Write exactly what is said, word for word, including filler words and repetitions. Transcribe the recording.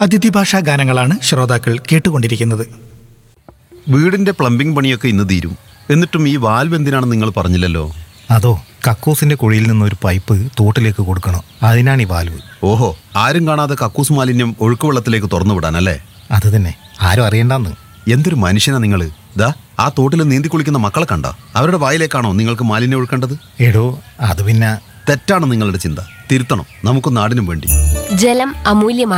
അതിഥി ഭാഷാ ഗാനങ്ങളാണ് ശ്രോതാക്കൾ കേട്ടുകൊണ്ടിരിക്കുന്നത്. വീടിന്റെ പ്ലംബിംഗ് പണിയൊക്കെ ഇന്ന് തീരും. എന്നിട്ടും ഈ വാൽവ് എന്തിനാണെന്ന് നിങ്ങൾ പറഞ്ഞില്ലല്ലോ. അതോ കക്കൂസിന്റെ കുഴിയിൽ നിന്നൊരു പൈപ്പ് തോട്ടിലേക്ക് കൊടുക്കണം, അതിനാണ് ഈ വാൽവ്. ഓഹോ, ആരും കാണാതെ കക്കൂസ് മാലിന്യം ഒഴുക്കുവെള്ളത്തിലേക്ക് തുറന്നു വിടാനല്ലേ? അത് തന്നെ, ആരും അറിയണ്ടെന്ന്. എന്തൊരു മനുഷ്യനാ നിങ്ങൾ. ദാ ആ തോട്ടിൽ നീന്തി കുളിക്കുന്ന മക്കളെ കണ്ട, അവരുടെ വായിലേക്കാണോ നിങ്ങൾക്ക് മാലിന്യം ഒഴുക്കേണ്ടത്? എടോ അത് പിന്നെ തെറ്റാണ് നിങ്ങളുടെ ചിന്ത. തിരുത്തണം, നമുക്ക് നാടിനും വേണ്ടി. ജലം അമൂല്യമാണ്.